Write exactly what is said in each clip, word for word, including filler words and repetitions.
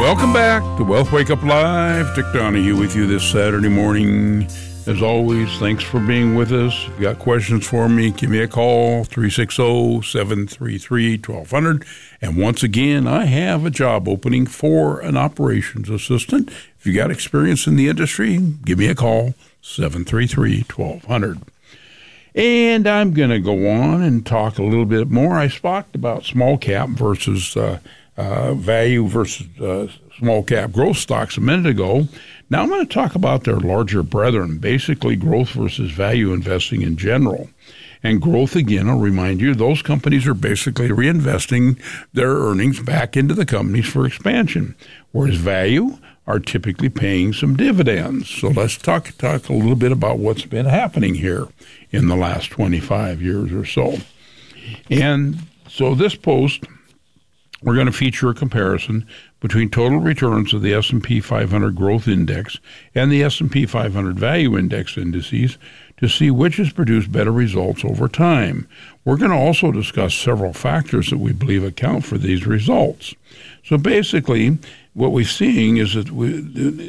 Welcome back to Wealth Wake Up Live. Dick Donahue with you this Saturday morning. As always, thanks for being with us. If you got questions for me, give me a call, three six zero, seven three three, one two zero zero. And once again, I have a job opening for an operations assistant. If you got experience in the industry, give me a call, seven three three, one two zero zero. And I'm going to go on and talk a little bit more. I talked about small cap versus uh, uh, value versus uh, small cap growth stocks a minute ago. Now I'm going to talk about their larger brethren, basically growth versus value investing in general. And growth, again, I'll remind you, those companies are basically reinvesting their earnings back into the companies for expansion, whereas value are typically paying some dividends. So let's talk talk a little bit about what's been happening here in the last twenty-five years or so. And so this post, we're going to feature a comparison between total returns of the S and P five hundred Growth Index and the S and P five hundred Value Index indices to see which has produced better results over time. We're going to also discuss several factors that we believe account for these results. So basically, what we're seeing is that we,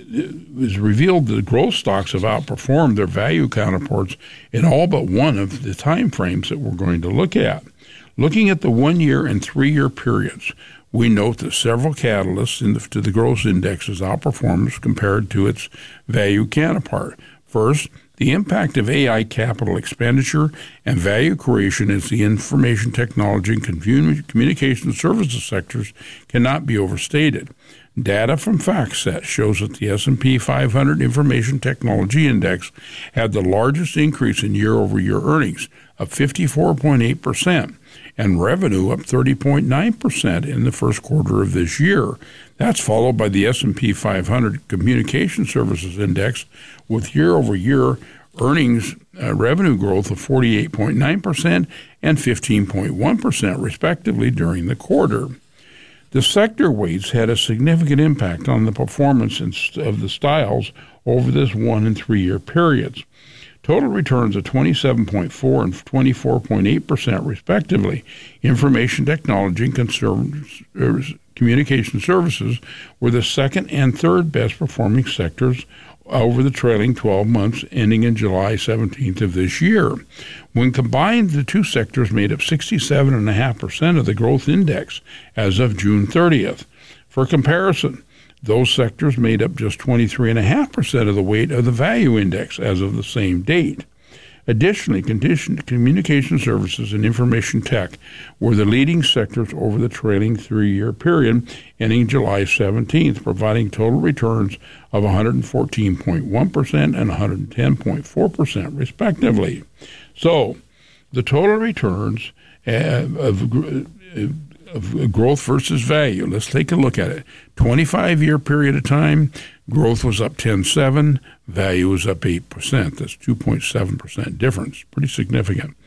it was revealed that growth stocks have outperformed their value counterparts in all but one of the time frames that we're going to look at. Looking at the one-year and three-year periods, we note that several catalysts in the, to the growth index's outperformance compared to its value counterpart. First, the impact of A I capital expenditure and value creation as the information technology and communication services sectors cannot be overstated. Data from FactSet shows that the S and P five hundred Information Technology Index had the largest increase in year-over-year earnings of fifty-four point eight percent and revenue up thirty point nine percent in the first quarter of this year. That's followed by the S and P five hundred Communication Services Index with year-over-year earnings uh, revenue growth of forty-eight point nine percent and fifteen point one percent respectively during the quarter. The sector weights had a significant impact on the performance of the styles over this one and three-year periods. Total returns of twenty-seven point four and twenty-four point eight percent respectively. Information technology and conserv- communication services were the second and third best performing sectors over the trailing twelve months ending in July seventeenth of this year. When combined, the two sectors made up sixty-seven point five percent of the growth index as of June thirtieth. For comparison, those sectors made up just twenty-three point five percent of the weight of the value index as of the same date. Additionally, communication services and information tech were the leading sectors over the trailing three-year period ending July seventeenth, providing total returns of one hundred fourteen point one percent and one hundred ten point four percent respectively. So the total returns of, of growth versus value, let's take a look at it. twenty-five-year period of time, growth was up ten point seven, value was up eight percent. That's two point seven percent difference, pretty significant.